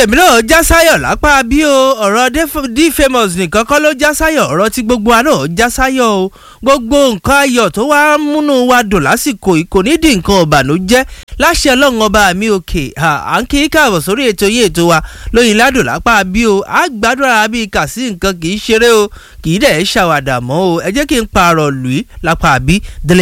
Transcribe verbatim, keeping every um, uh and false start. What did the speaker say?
tèmi náà já sáyọ̀ lápá bí o ọ̀rọ̀ D-Famous nìkan kọ́ ló já sáyọ̀ ọ̀rọ̀ tí gbogbo wa náà já sáyọ̀ o gbogbo nǹkan ayọ̀ tó wá múnú wa dùn lásìkò yìí kò ní di nǹkan ọ̀bànújẹ́ láṣẹ ọlọ́run ọba mi òkè à ń kí káàbọ̀ sórí ètò yìí ètò wa lóyìn ládùn lápá bí o á gbàdúrà bí kà sí nǹkan kì í ṣeré o kì í dẹ̀ ṣàwàdà mọ́ o ẹ jẹ́ kí n pààrọ̀ lùí lápá bí